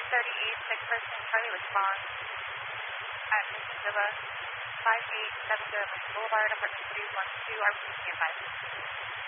38, 6 person Charlie response at Mississauga, 5870 Boulevard, apartment 312, RPC advised.